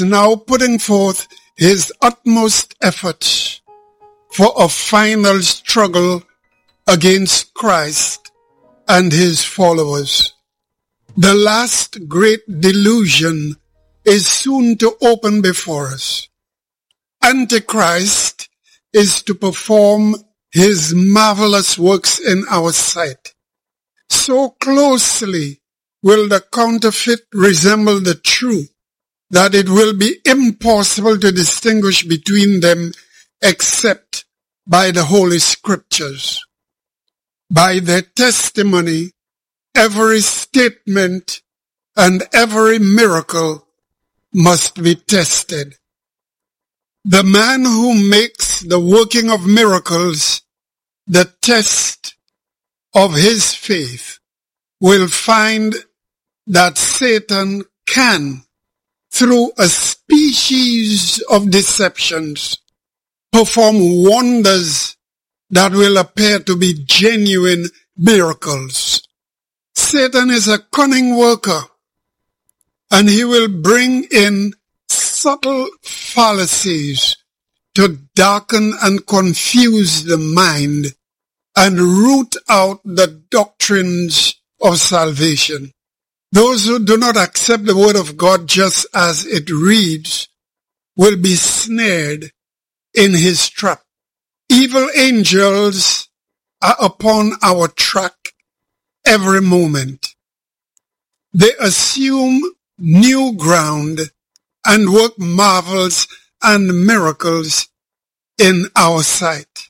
now putting forth his utmost efforts for a final struggle against Christ and his followers. The last great delusion is soon to open before us. Antichrist is to perform his marvelous works in our sight. So closely will the counterfeit resemble the true that it will be impossible to distinguish between them except by the Holy Scriptures. By their testimony, every statement and every miracle must be tested. The man who makes the working of miracles the test of his faith will find that Satan can, through a species of deceptions, perform wonders that will appear to be genuine miracles. Satan is a cunning worker, and he will bring in subtle fallacies to darken and confuse the mind and root out the doctrines of salvation. Those who do not accept the word of God just as it reads will be snared in his trap. Evil angels are upon our track every moment. They assume new ground and work marvels and miracles in our sight.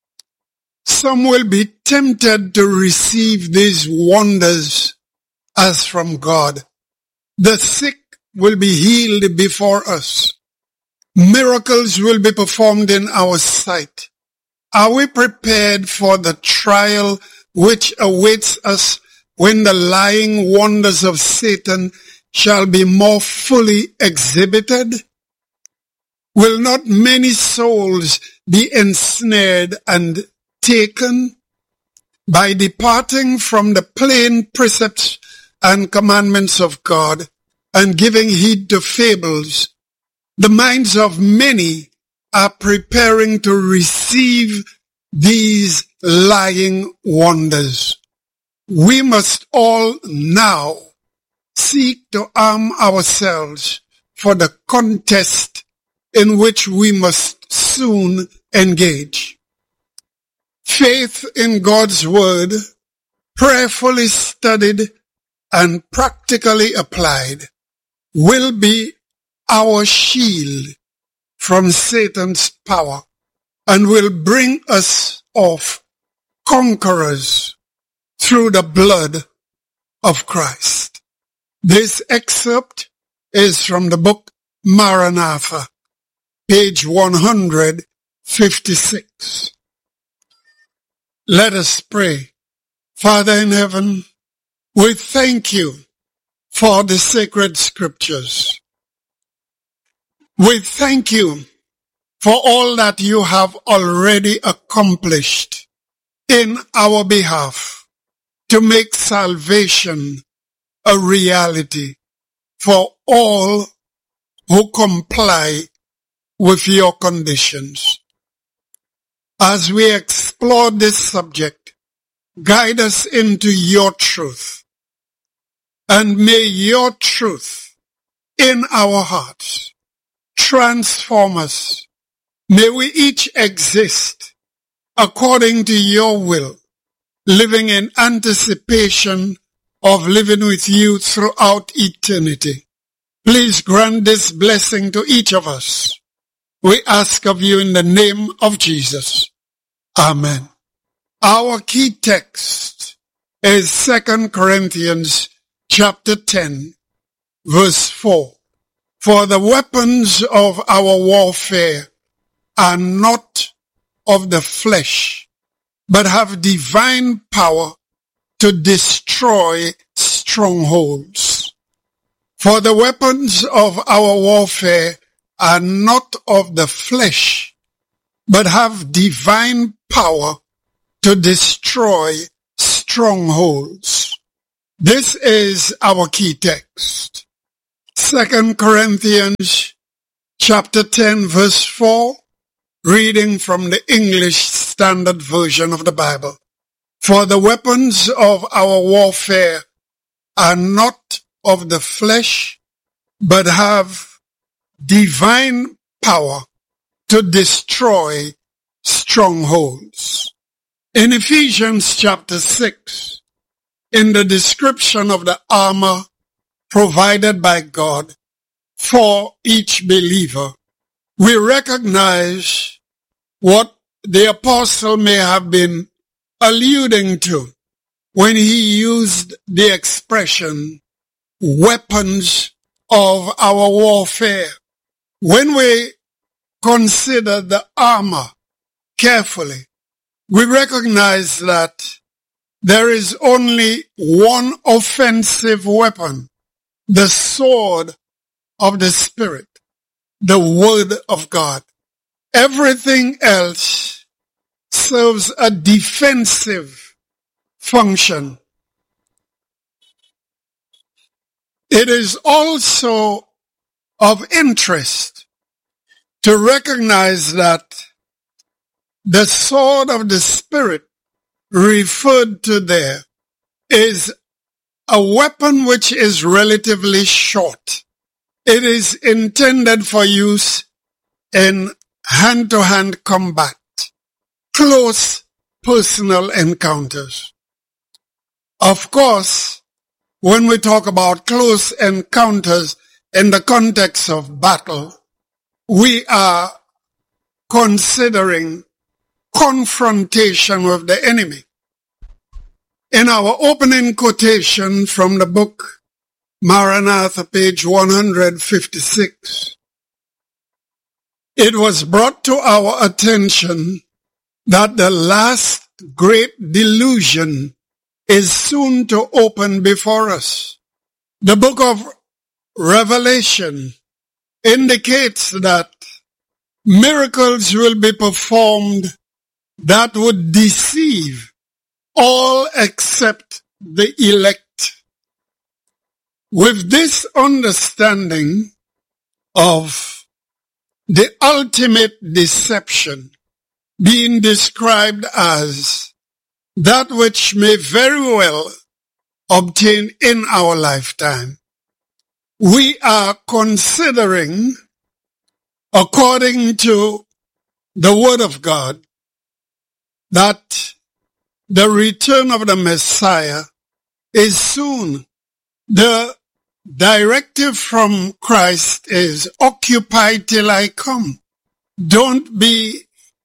Some will be tempted to receive these wonders as from God. The sick will be healed before us. Miracles will be performed in our sight. Are we prepared for the trial which awaits us when the lying wonders of Satan shall be more fully exhibited? Will not many souls be ensnared and taken by departing from the plain precepts and commandments of God and giving heed to fables? The minds of many are preparing to receive these lying wonders. We must all now seek to arm ourselves for the contest in which we must soon engage. Faith in God's word, prayerfully studied and practically applied, will be our shield from Satan's power and will bring us off conquerors through the blood of Christ. This excerpt is from the book Maranatha, page 156. Let us pray. Father in heaven, we thank you for the sacred scriptures. We thank you for all that you have already accomplished in our behalf to make salvation a reality for all who comply with your conditions. As we explore this subject, guide us into your truth, and may your truth in our hearts transform us. May we each exist according to your will, living in anticipation of living with you throughout eternity. Please grant this blessing to each of us. We ask of you in the name of Jesus. Amen. Our key text is 2 Corinthians chapter 10, verse 4. For the weapons of our warfare are not of the flesh, but have divine power to destroy strongholds. For the weapons of our warfare are not of the flesh, but have divine power to destroy strongholds. This is our key text. 2 Corinthians chapter 10, verse 4, reading from the English Standard Version of the Bible. For the weapons of our warfare are not of the flesh, but have divine power to destroy strongholds. In Ephesians chapter 6, in the description of the armor provided by God for each believer, we recognize what the apostle may have been alluding to when he used the expression weapons of our warfare. When we consider the armor carefully, we recognize that there is only one offensive weapon, the sword of the Spirit, the Word of God. Everything else serves a defensive function. It is also of interest to recognize that the sword of the Spirit referred to there is a weapon which is relatively short. It is intended for use in hand-to-hand combat, close personal encounters. Of course, when we talk about close encounters in the context of battle, we are considering confrontation with the enemy. In our opening quotation from the book Maranatha, page 156, it was brought to our attention that the last great delusion is soon to open before us. The book of Revelation indicates that miracles will be performed that would deceive all except the elect. With this understanding of the ultimate deception being described as that which may very well obtain in our lifetime, we are considering, according to the Word of God, that the return of the Messiah is soon. The directive from Christ is occupy till I come. Don't be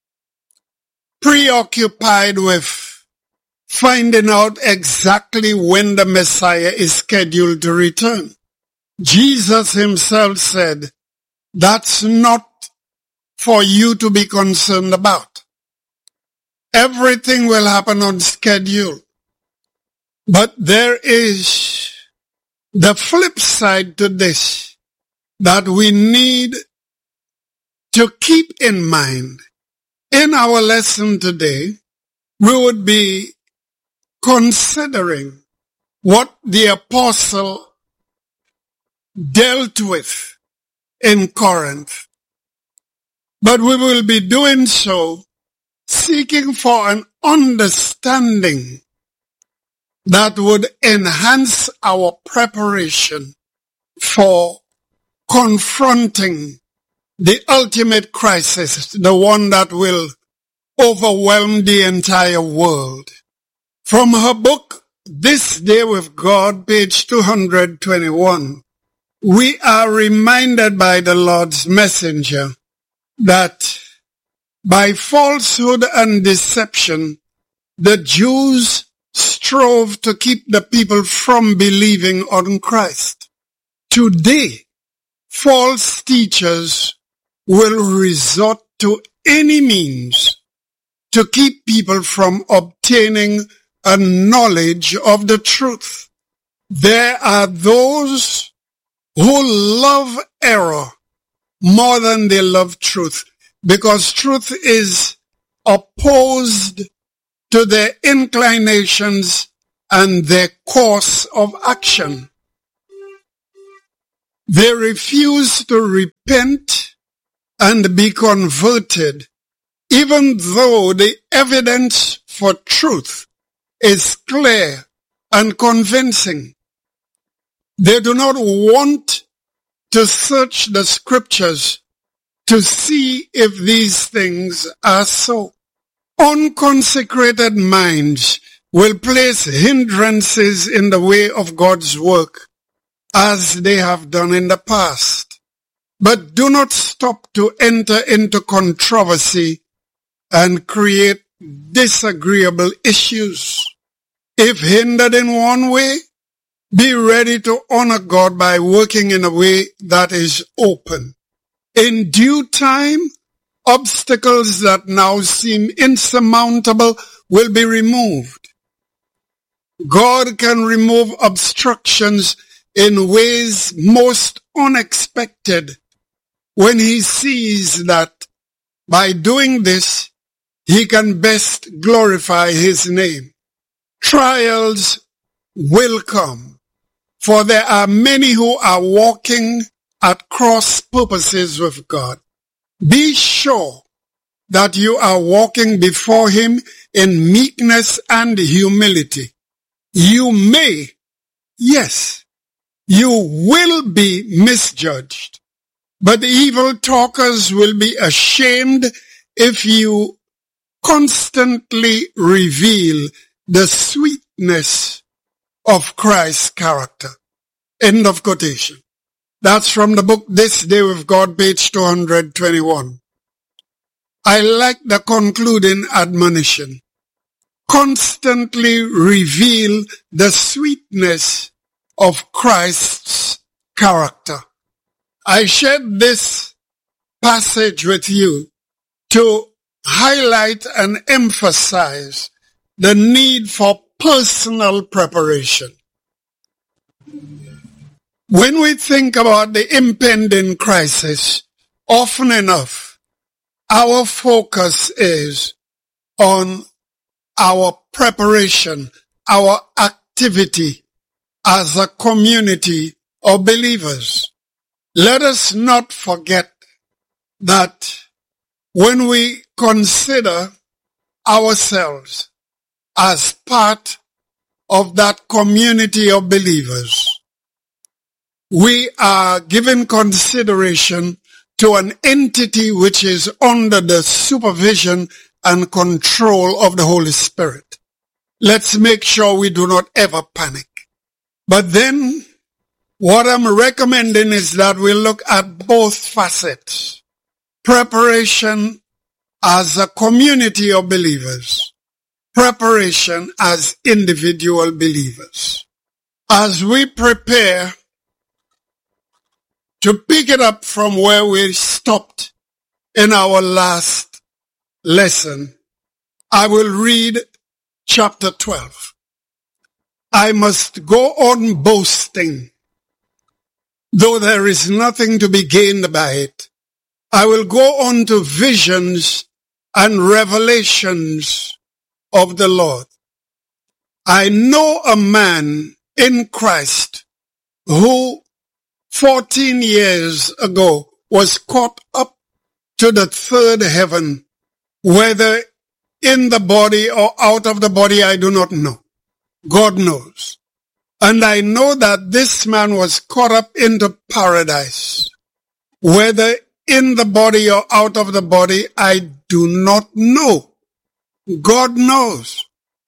preoccupied with finding out exactly when the Messiah is scheduled to return. Jesus himself said, that's not for you to be concerned about. Everything will happen on schedule. But there is the flip side to this that we need to keep in mind. In our lesson today, we would be considering what the apostle dealt with in Corinth. But we will be doing so seeking for an understanding that would enhance our preparation for confronting the ultimate crisis, the one that will overwhelm the entire world. From her book, This Day with God, page 221, we are reminded by the Lord's messenger that by falsehood and deception, the Jews strove to keep the people from believing on Christ. Today, false teachers will resort to any means to keep people from obtaining a knowledge of the truth. There are those who love error more than they love truth, because truth is opposed to their inclinations and their course of action. They refuse to repent and be converted, even though the evidence for truth is clear and convincing. They do not want to search the scriptures to see if these things are so. Unconsecrated minds will place hindrances in the way of God's work, as they have done in the past. But do not stop to enter into controversy and create disagreeable issues. If hindered in one way, be ready to honor God by working in a way that is open. In due time, obstacles that now seem insurmountable will be removed. God can remove obstructions in ways most unexpected when he sees that by doing this, he can best glorify his name. Trials will come, for there are many who are walking at cross purposes with God. Be sure that you are walking before him in meekness and humility. You may, yes, you will be misjudged, but evil talkers will be ashamed if you constantly reveal the sweetness of Christ's character. End of quotation. That's from the book This Day with God, page 221. I like the concluding admonition. Constantly reveal the sweetness of Christ's character. I shared this passage with you to highlight and emphasize the need for personal preparation. When we think about the impending crisis, often enough, our focus is on our preparation, our activity as a community of believers. Let us not forget that when we consider ourselves as part of that community of believers, we are giving consideration to an entity which is under the supervision and control of the Holy Spirit. Let's make sure we do not ever panic. But then, what I'm recommending is that we look at both facets. Preparation as a community of believers. Preparation as individual believers. As we prepare to pick it up from where we stopped in our last lesson, I will read chapter 12. I must go on boasting, though there is nothing to be gained by it. I will go on to visions and revelations of the Lord. I know a man in Christ who 14 years ago was caught up to the third heaven, whether in the body or out of the body, I do not know. God knows. And I know that this man was caught up into paradise, whether in the body or out of the body, I do not know. God knows.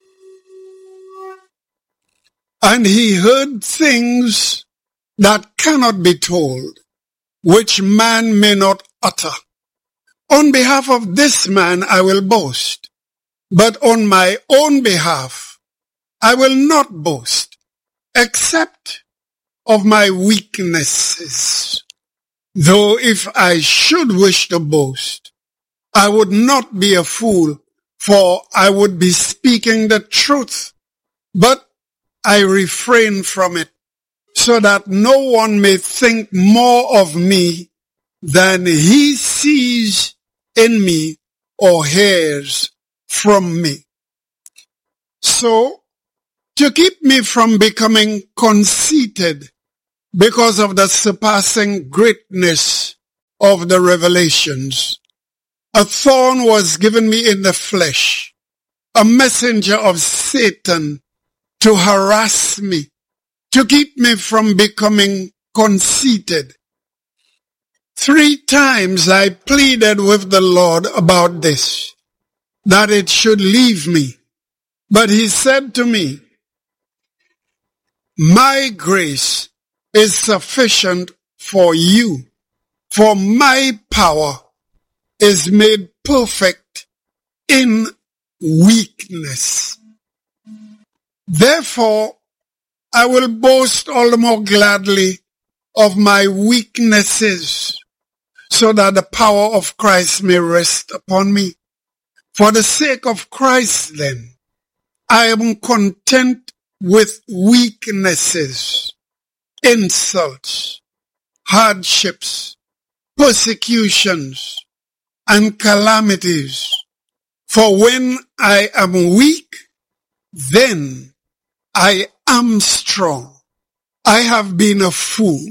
And he heard things that cannot be told, which man may not utter. On behalf of this man I will boast, but on my own behalf I will not boast, except of my weaknesses. Though if I should wish to boast, I would not be a fool, for I would be speaking the truth, but I refrain from it, so that no one may think more of me than he sees in me or hears from me. So, to keep me from becoming conceited because of the surpassing greatness of the revelations. A thorn was given me in the flesh, a messenger of Satan to harass me, to keep me from becoming conceited. 3 times I pleaded with the Lord about this, that it should leave me. But he said to me, my grace is sufficient for you, for my power is made perfect in weakness. Therefore, I will boast all the more gladly of my weaknesses, so that the power of Christ may rest upon me. For the sake of Christ, then, I am content with weaknesses, insults, hardships, persecutions, and calamities. For when I am weak, then I am strong. I have been a fool.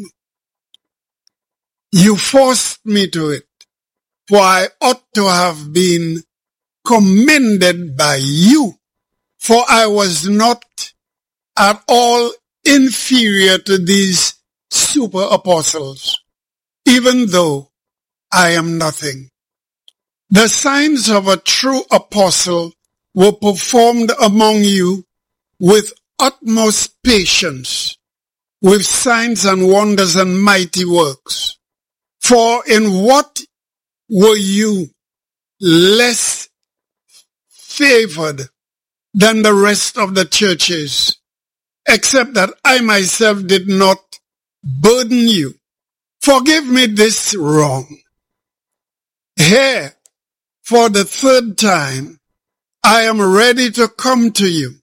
You forced me to it, for I ought to have been commended by you, for I was not at all inferior to these super apostles, even though I am nothing. The signs of a true apostle were performed among you with utmost patience, with signs and wonders and mighty works. For in what were you less favored than the rest of the churches, except that I myself did not burden you? Forgive me this wrong. Here, for the 3rd time, I am ready to come to you,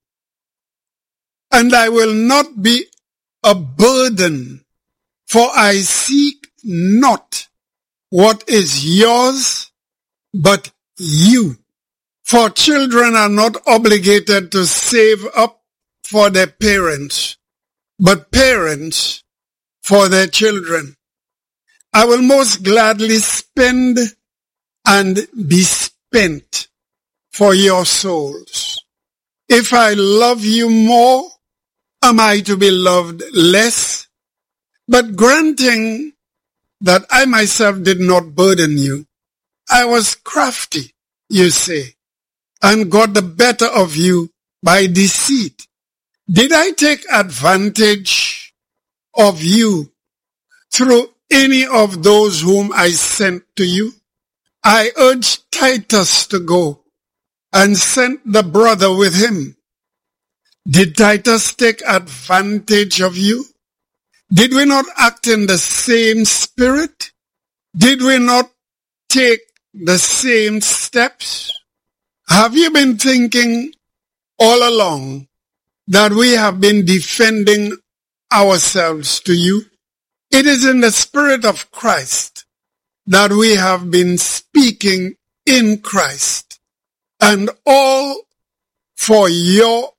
and I will not be a burden, for I seek not what is yours, but you. For children are not obligated to save up for their parents, but parents for their children. I will most gladly spend and be spent for your souls. If I love you more, am I to be loved less? But granting that I myself did not burden you, I was crafty, you say, and got the better of you by deceit. Did I take advantage of you through any of those whom I sent to you? I urged Titus to go and sent the brother with him. Did Titus take advantage of you? Did we not act in the same spirit? Did we not take the same steps? Have you been thinking all along that we have been defending ourselves to you? It is in the Spirit of Christ that we have been speaking in Christ, and all for your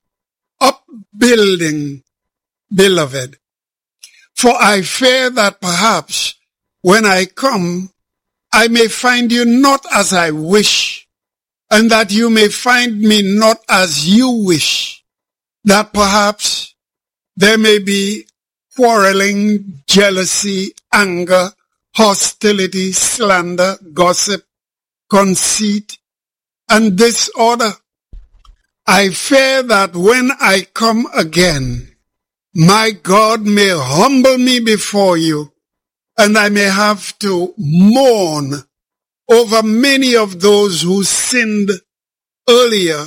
upbuilding, beloved. For I fear that perhaps when I come, I may find you not as I wish, and that you may find me not as you wish, that perhaps there may be quarreling, jealousy, anger, hostility, slander, gossip, conceit, and disorder. I fear that when I come again, my God may humble me before you, and I may have to mourn over many of those who sinned earlier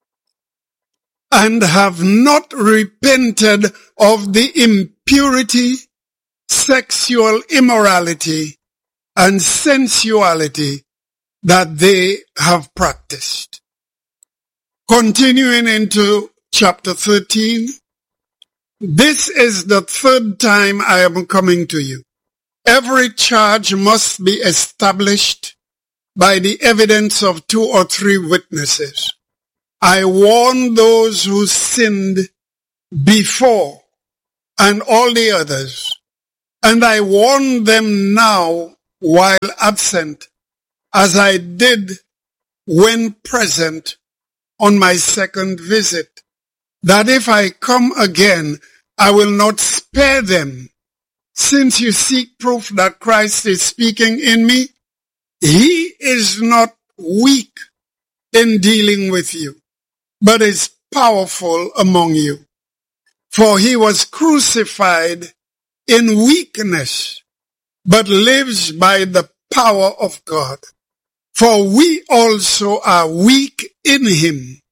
and have not repented of the impurity, sexual immorality, and sensuality that they have practiced. Continuing into chapter 13, this is the 3rd time I am coming to you. Every charge must be established by the evidence of 2 or 3 witnesses. I warn those who sinned before and all the others, and I warn them now while absent, as I did when present on my second visit, that if I come again, I will not spare them. Since you seek proof that Christ is speaking in me, he is not weak in dealing with you, but is powerful among you. For he was crucified in weakness, but lives by the power of God. For we also are weak in him.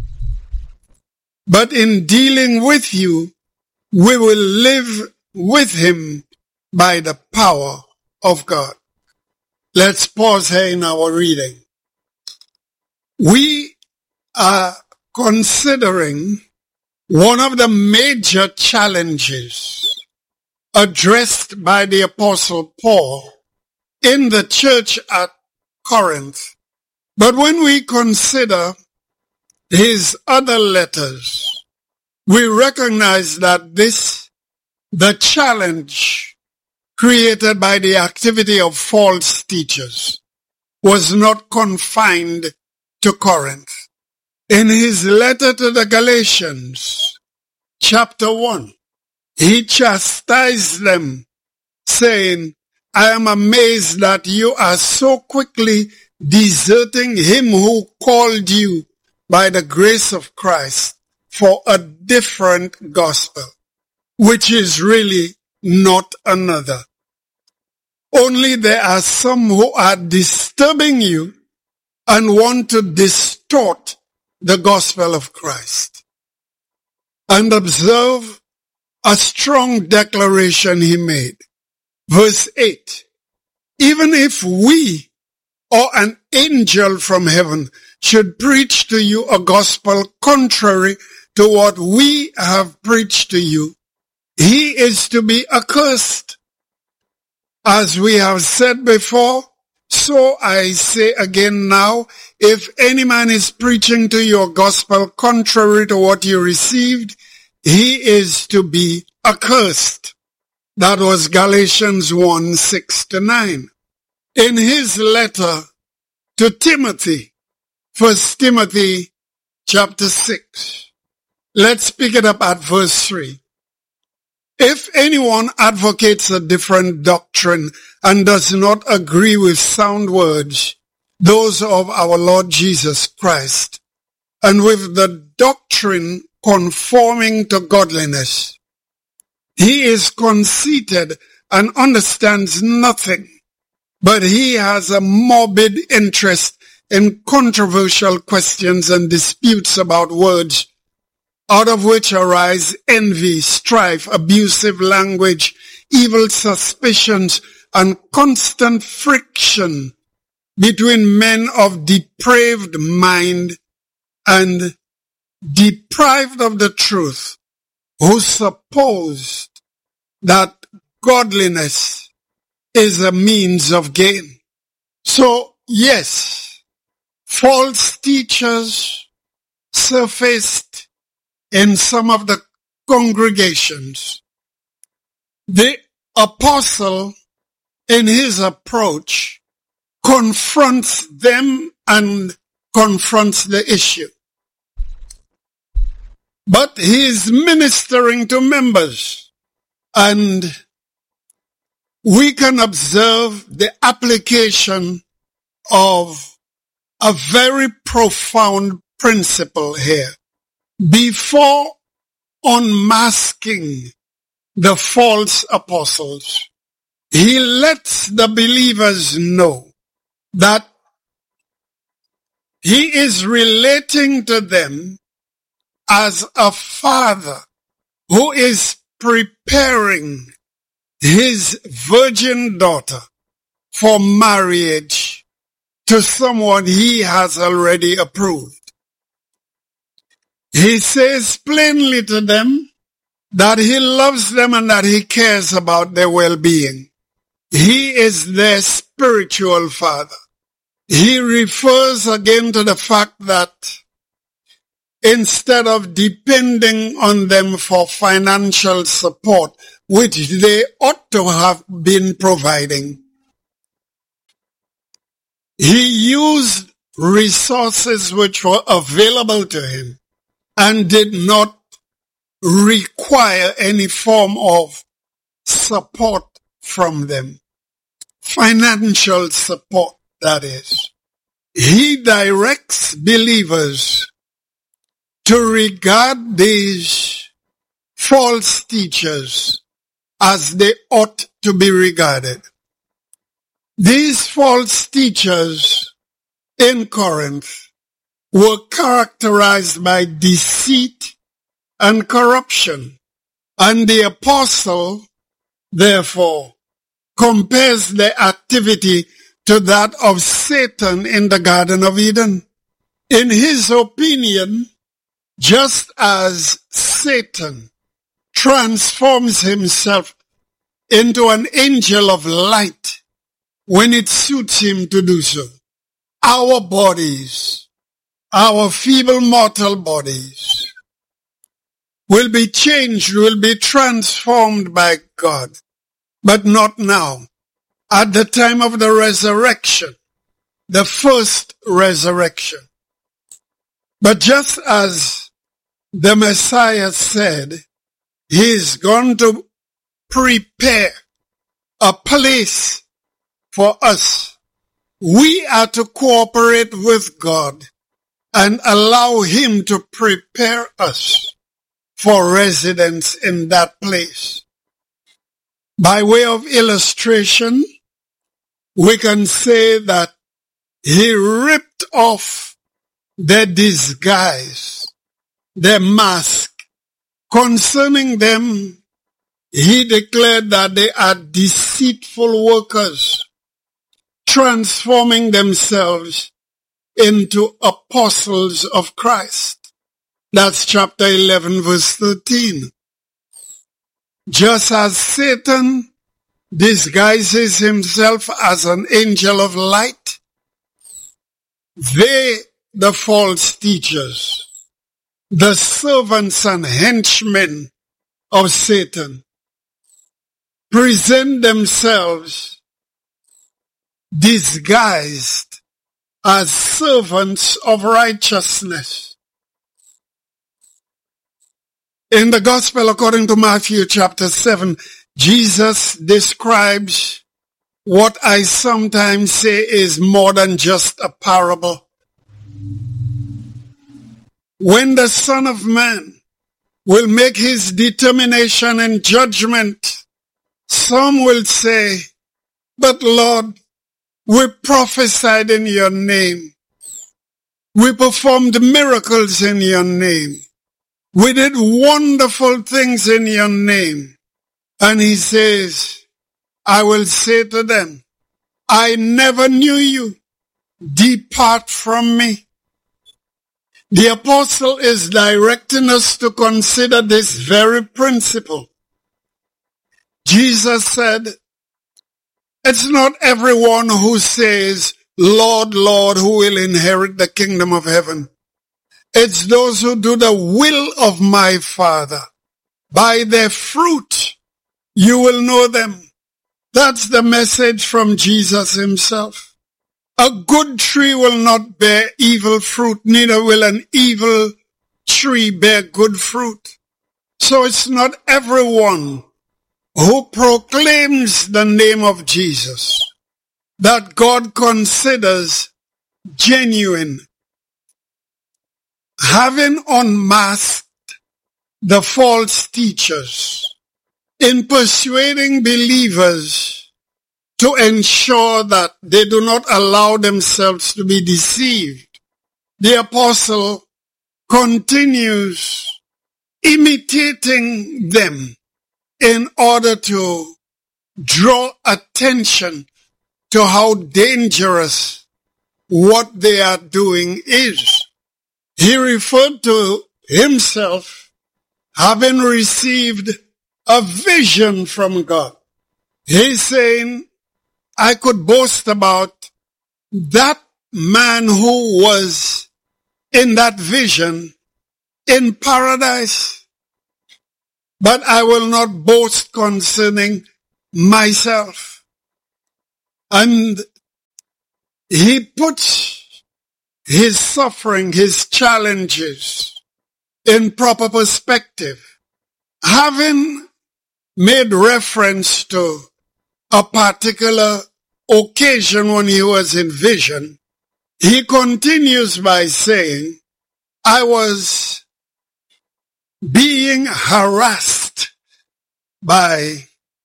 But in dealing with you, we will live with him by the power of God. Let's pause here in our reading. We are considering one of the major challenges addressed by the Apostle Paul in the church at Corinth. But when we consider his other letters, we recognize that the challenge created by the activity of false teachers, was not confined to Corinth. In his letter to the Galatians, chapter 1, he chastised them, saying, I am amazed that you are so quickly deserting him who called you by the grace of Christ for a different gospel, which is really not another. Only there are some who are disturbing you and want to distort the gospel of Christ. And observe a strong declaration he made. Verse 8, even if we or an angel from heaven should preach to you a gospel contrary to what we have preached to you, he is to be accursed. As we have said before, so I say again now, if any man is preaching to you a gospel contrary to what you received, he is to be accursed. That was Galatians 1, 6-9. In his letter to Timothy, 1 Timothy chapter 6, let's pick it up at verse 3. If anyone advocates a different doctrine and does not agree with sound words, those of our Lord Jesus Christ, and with the doctrine conforming to godliness, he is conceited and understands nothing, but he has a morbid interest in controversial questions and disputes about words, out of which arise envy, strife, abusive language, evil suspicions, and constant friction between men of depraved mind and deprived of the truth, who supposed that godliness is a means of gain. So, yes, false teachers surfaced in some of the congregations. The apostle, in his approach, confronts them and confronts the issue. But he is ministering to members, and we can observe the application of a very profound principle here. Before unmasking the false apostles, he lets the believers know that he is relating to them as a father who is preparing his virgin daughter for marriage to someone he has already approved. He says plainly to them that he loves them and that he cares about their well-being. He is their spiritual father. He refers again to the fact that instead of depending on them for financial support, which they ought to have been providing, He used resources which were available to him and did not require any form of support from them. Financial support, that is. He directs believers to regard these false teachers as they ought to be regarded. These false teachers in Corinth were characterized by deceit and corruption, and the apostle, therefore, compares their activity to that of Satan in the Garden of Eden. In his opinion, just as Satan transforms himself into an angel of light when it suits him to do so, our bodies, our feeble mortal bodies, will be changed, will be transformed by God, but not now. At the time of the resurrection, the first resurrection. But just as the Messiah said, he's going to prepare a place for us. We are to cooperate with God and allow him to prepare us for residence in that place. By way of illustration, we can say that he ripped off their disguise, their mask. Concerning them, he declared that they are deceitful workers, transforming themselves into apostles of Christ. That's chapter 11, verse 13. Just as Satan disguises himself as an angel of light, they, the false teachers, the servants and henchmen of Satan, present themselves disguised as servants of righteousness. In the Gospel according to Matthew chapter 7, Jesus describes what I sometimes say is more than just a parable. When the Son of Man will make his determination and judgment, some will say, but Lord, we prophesied in your name. We performed miracles in your name. We did wonderful things in your name. And he says, I will say to them, I never knew you. Depart from me. The apostle is directing us to consider this very principle. Jesus said, it's not everyone who says, Lord, Lord, who will inherit the kingdom of heaven. It's those who do the will of my Father. By their fruit, you will know them. That's the message from Jesus himself. A good tree will not bear evil fruit, neither will an evil tree bear good fruit. So it's not everyone who proclaims the name of Jesus that God considers genuine. Having unmasked the false teachers in persuading believers to ensure that they do not allow themselves to be deceived, the apostle continues imitating them in order to draw attention to how dangerous what they are doing is. He referred to himself having received a vision from God. He's saying, I could boast about that man who was in that vision in paradise, but I will not boast concerning myself. And he puts his suffering, his challenges in proper perspective. Having made reference to a particular occasion when he was in vision, he continues by saying, I was being harassed by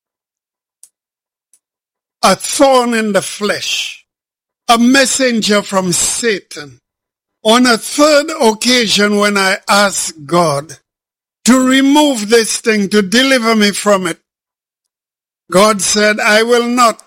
a thorn in the flesh, a messenger from Satan. On a third occasion when I asked God to remove this thing, to deliver me from it, God said, I will not,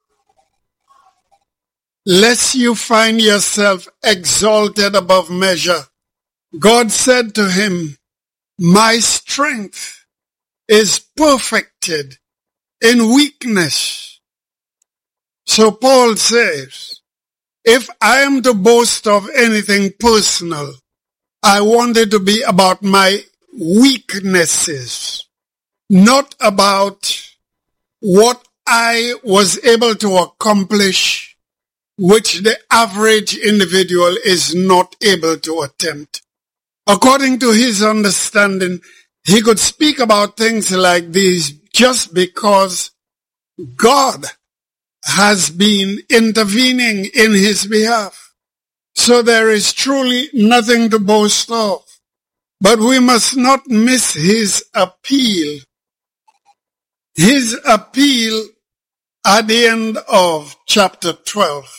lest you find yourself exalted above measure. God said to him, my strength is perfected in weakness. So Paul says, if I am to boast of anything personal, I want it to be about my weaknesses, not about what I was able to accomplish, which the average individual is not able to attempt. According to his understanding, he could speak about things like these just because God has been intervening in his behalf. So there is truly nothing to boast of. But we must not miss his appeal. His appeal at the end of chapter 12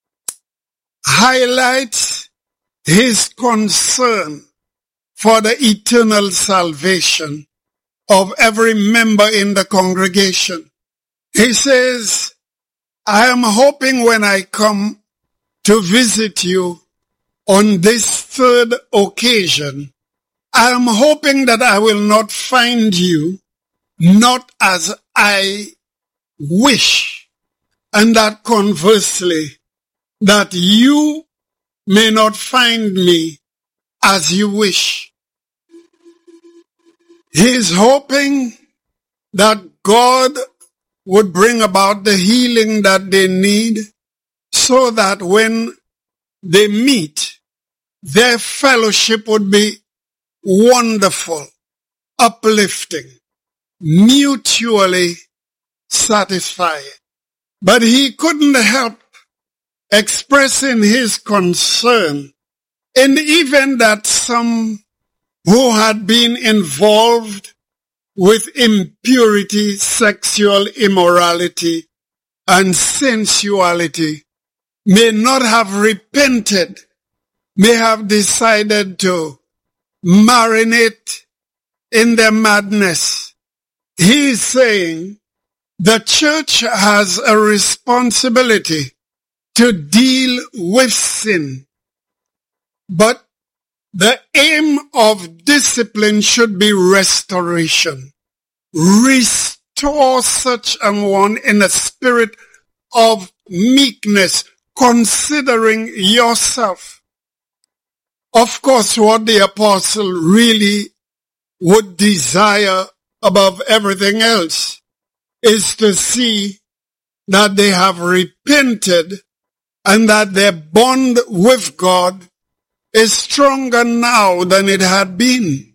highlights his concern for the eternal salvation of every member in the congregation. He says, I am hoping when I come to visit you on this third occasion, I am hoping that I will not find you not as I wish, and that conversely, that you may not find me as you wish. He is hoping that God would bring about the healing that they need so that when they meet, their fellowship would be wonderful, uplifting, mutually satisfying. But he couldn't help expressing his concern in the event that some who had been involved with impurity, sexual immorality, and sensuality may not have repented, may have decided to marinate in their madness. He is saying the church has a responsibility to deal with sin, but the aim of discipline should be restoration. Restore such an one in a spirit of meekness, considering yourself. Of course, what the apostle really would desire above everything else is to see that they have repented and that their bond with God is stronger now than it had been.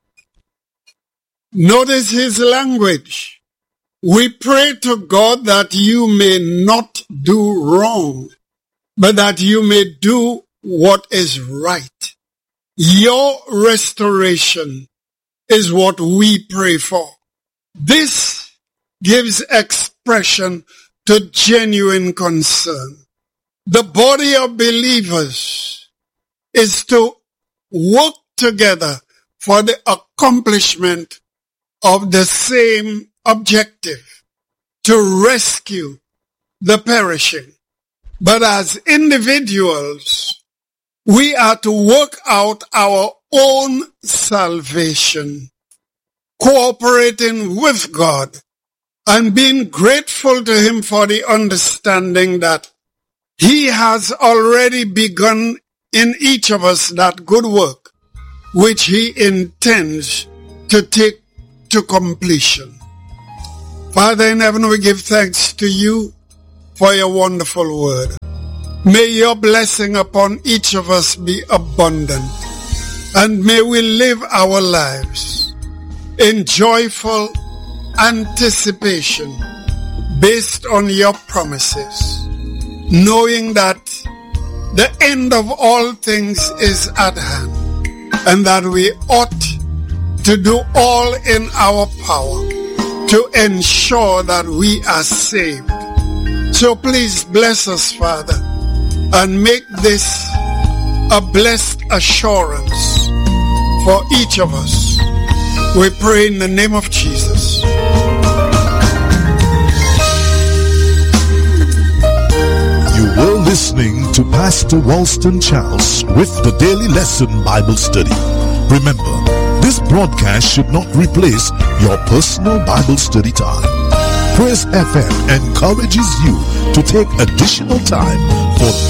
Notice his language. We pray to God that you may not do wrong, but that you may do what is right. Your restoration is what we pray for. This gives expression to genuine concern. The body of believers is to work together for the accomplishment of the same objective, to rescue the perishing. But as individuals, we are to work out our own salvation, cooperating with God and being grateful to him for the understanding that he has already begun in each of us that good work which he intends to take to completion. Father in heaven, we give thanks to you for your wonderful word. May your blessing upon each of us be abundant, and may we live our lives in joyful anticipation based on your promises, knowing that the end of all things is at hand, and that we ought to do all in our power to ensure that we are saved. So please bless us, Father, and make this a blessed assurance for each of us. We pray in the name of Jesus. You were listening to Pastor Walston Charles with the Daily Lesson Bible Study. Remember, this broadcast should not replace your personal Bible study time. Praise FM encourages you to take additional time for